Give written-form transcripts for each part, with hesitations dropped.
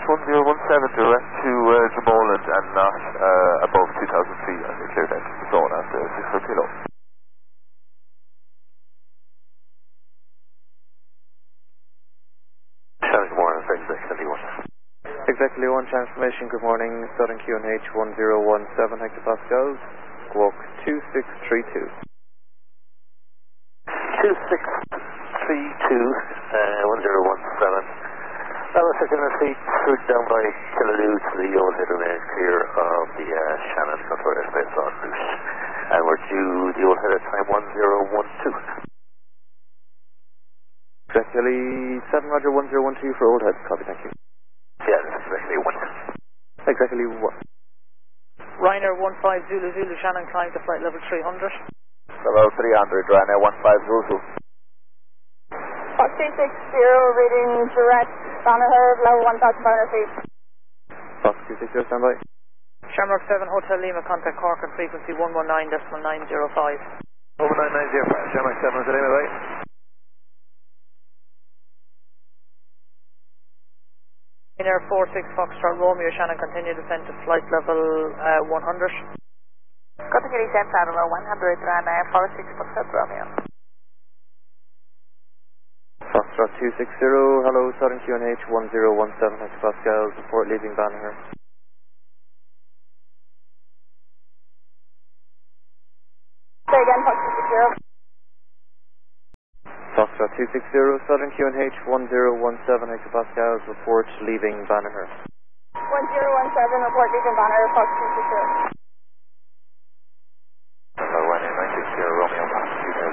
1017 direct to Jumoland and not above 2,000 feet on your clear deck zone after 6 kilo. Shannon, good morning, exactly one. Exactly one, transformation, good morning, Southern QNH 1017 hectopascals, squawk 2632. 2632, 1017. Well, second and feet, through down by Killaloo to the old head remains clear of the Shannon control airspace on route. And we're due the old head at time 1012. Exactly 7 Roger 1012 for Old Head, copy, thank you. Yeah, that's exactly one. Exactly what? Ryanair 15 Zulu Zulu, Shannon climb to flight level 300. Level 300, Ryanair 15 Zulu. Fox 360, reading direct, Bannerhead, level 1,500 feet. Fox 260, standby. Shamrock 7 Hotel Lima, contact Cork on frequency 119.905. 19905, Shamrock 7 Hotel Lima, bye. Ryanair 46 Foxtrot Romeo, Shannon continue descent to flight level 100. Continue descent at level 100, Ryanair 46 Foxtrot Romeo. Foxtrot 260, hello, Southern QNH 1017 hectopascals, report leaving Bannerhead. Say again, Fox 260. Foxtrot 260, Southern QNH 1017 hectopascals, report leaving Bannerhead. 1017, report leaving Bannerhead, Fox 260. Hello, Ryanair 960 Romeo, pass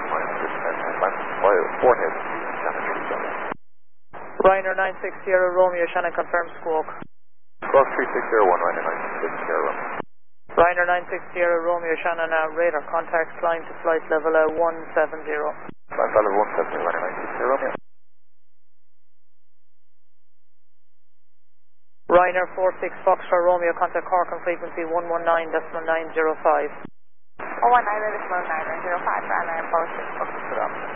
2,900 4 heads, Shannon 37. Ryanair 960 Romeo, Shannon confirmed squawk. Squawk 3601, Ryanair 960 Romeo. Ryanair 960 Romeo, Shannon radar contact, climb to flight level 170. Flight level 170, Ryanair 960 Romeo. Ryanair 46 Foxtrot Romeo, contact Cork on frequency 119.905. 119.905, Ryanair 46 Foxtrot Romeo.